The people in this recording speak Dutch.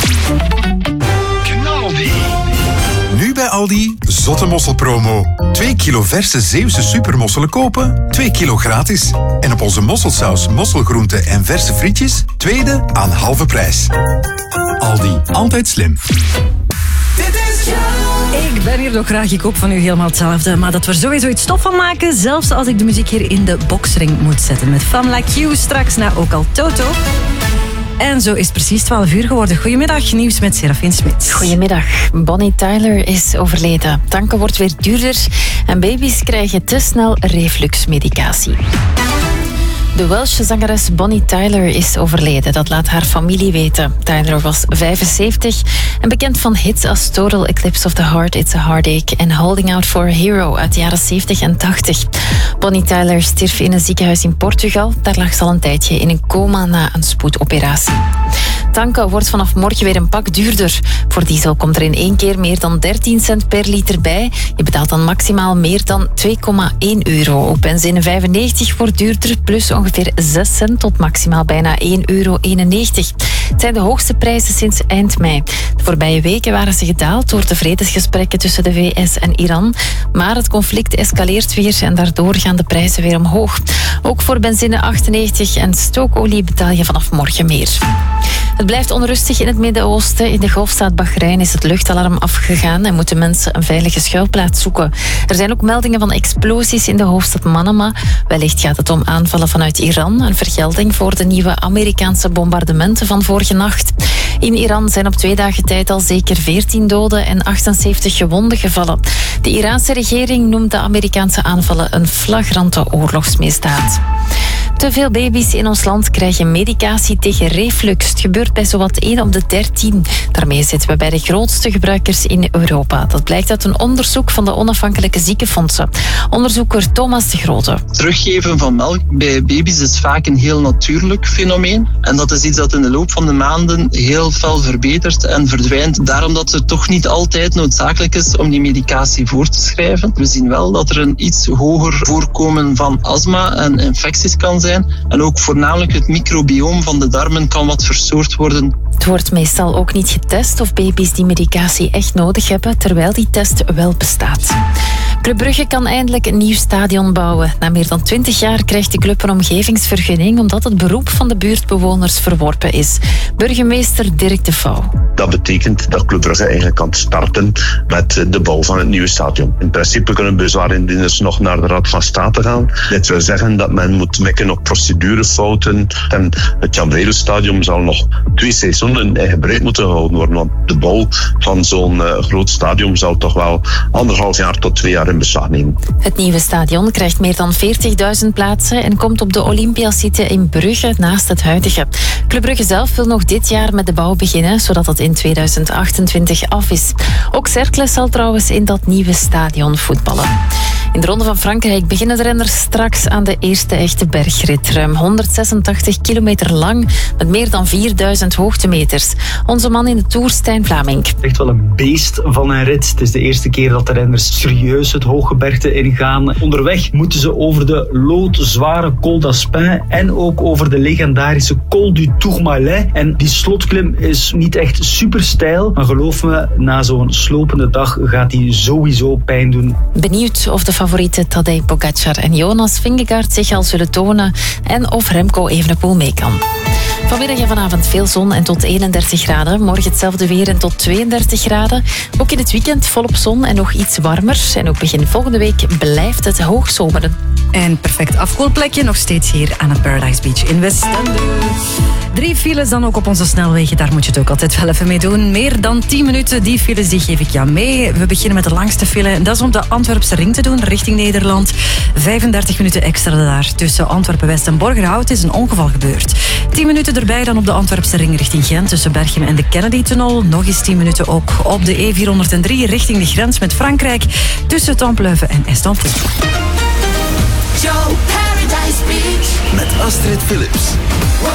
Knaldi. Nu bij Aldi, zotte mosselpromo. 2 kilo verse Zeeuwse supermosselen kopen, 2 kilo gratis. En op onze mosselsaus, mosselgroenten en verse frietjes, tweede aan halve prijs. Aldi, altijd slim. Ik ben hier nog graag, ik hoop van u helemaal hetzelfde. Maar dat we er sowieso iets stof van maken, zelfs als ik de muziek hier in de boxring moet zetten. Met Femme Like You, straks na ook al Toto. En zo is het precies 12 uur geworden. Goedemiddag, nieuws met Serafine Smits. Goedemiddag. Bonnie Tyler is overleden. Tanken wordt weer duurder en baby's krijgen te snel refluxmedicatie. De Welsche zangeres Bonnie Tyler is overleden. Dat laat haar familie weten. Tyler was 75 en bekend van hits als Total Eclipse of the Heart, It's a Heartache en Holding Out for a Hero uit de jaren 70 en 80. Bonnie Tyler stierf in een ziekenhuis in Portugal. Daar lag ze al een tijdje in een coma na een spoedoperatie. Tanken wordt vanaf morgen weer een pak duurder. Voor diesel komt er in 1 keer meer dan 13 cent per liter bij. Je betaalt dan maximaal meer dan €2,1. Op benzine 95 wordt duurder, plus ongeveer 6 cent tot maximaal bijna €1,91. Het zijn de hoogste prijzen sinds eind mei. De voorbije weken waren ze gedaald door de vredesgesprekken tussen de VS en Iran. Maar het conflict escaleert weer en daardoor gaan de prijzen weer omhoog. Ook voor benzine 98 en stookolie betaal je vanaf morgen meer. Het blijft onrustig in het Midden-Oosten. In de golfstaat Bahrein is het luchtalarm afgegaan en moeten mensen een veilige schuilplaats zoeken. Er zijn ook meldingen van explosies in de hoofdstad Manama. Wellicht gaat het om aanvallen vanuit Iran, een vergelding voor de nieuwe Amerikaanse bombardementen van vorige nacht. In Iran zijn op 2 dagen tijd al zeker 14 doden en 78 gewonden gevallen. De Iraanse regering noemt de Amerikaanse aanvallen een flagrante oorlogsmisdaad. Te veel baby's in ons land krijgen medicatie tegen reflux. Het gebeurt bij zowat 1 op de 13. Daarmee zitten we bij de grootste gebruikers in Europa. Dat blijkt uit een onderzoek van de onafhankelijke ziekenfondsen. Onderzoeker Thomas de Grote. Teruggeven van melk bij baby's is vaak een heel natuurlijk fenomeen. En dat is iets dat in de loop van de maanden heel fel verbetert en verdwijnt. Daarom dat het toch niet altijd noodzakelijk is om die medicatie voor te schrijven. We zien wel dat er een iets hoger voorkomen van astma en infecties kan zijn. En ook voornamelijk het microbioom van de darmen kan wat verstoord worden. Het wordt meestal ook niet getest of baby's die medicatie echt nodig hebben, terwijl die test wel bestaat. Club Brugge kan eindelijk een nieuw stadion bouwen. Na meer dan 20 jaar krijgt de club een omgevingsvergunning omdat het beroep van de buurtbewoners verworpen is. Burgemeester Dirk de Vouw. Dat betekent dat Club Brugge eigenlijk kan starten met de bouw van het nieuwe stadion. In principe kunnen bezwaardieners nog naar de Raad van State gaan. Dit wil zeggen dat men moet mikken op procedurefouten. En het Jan Bredel-stadion zal nog 2 seizoenen gebreid moeten gehouden worden. Want de bouw van zo'n groot stadion zal toch wel 1,5 jaar tot 2 jaar in beslag nemen. Het nieuwe stadion krijgt meer dan 40.000 plaatsen en komt op de Olympiasite in Brugge naast het huidige. Club Brugge zelf wil nog dit jaar met de bouw beginnen, zodat het in 2028 af is. Ook Cercle zal trouwens in dat nieuwe stadion voetballen. In de Ronde van Frankrijk beginnen de renners straks aan de eerste echte bergrit. Ruim 186 kilometer lang met meer dan 4000 hoogtemeters. Onze man in de Tour, Stijn Vlamink. Echt wel een beest van een rit. Het is de eerste keer dat de renners serieus het hooggebergte ingaan. Onderweg moeten ze over de loodzware Col d'Aspin en ook over de legendarische Col du Tourmalet. En die slotklim is niet echt super steil, maar geloof me, na zo'n slopende dag gaat die sowieso pijn doen. Benieuwd of de favorieten Tadej Pogacar en Jonas Vingegaard zich al zullen tonen en of Remco Evenepoel mee kan. Vanmiddag en vanavond veel zon en tot 31 graden. Morgen hetzelfde weer en tot 32 graden. Ook in het weekend volop zon en nog iets warmer. En ook begin volgende week blijft het hoogzomeren. En perfect afkoelplekje nog steeds hier aan het Paradise Beach in Westende. 3 files dan ook op onze snelwegen. Daar moet je het ook altijd wel even mee doen. Meer dan 10 minuten, die files die geef ik jou mee. We beginnen met de langste file. En dat is om de Antwerpse ring te doen, richting Nederland. 35 minuten extra daar. Tussen Antwerpen-West en Borgerhout is een ongeval gebeurd. 10 minuten erbij dan op de Antwerpse ring richting Gent. Tussen Berchem en de Kennedy-tunnel. Nog eens 10 minuten ook op de E403 richting de grens met Frankrijk. Tussen Templeuve en Istanbul. Paradise Beach. Met Astrid Philips.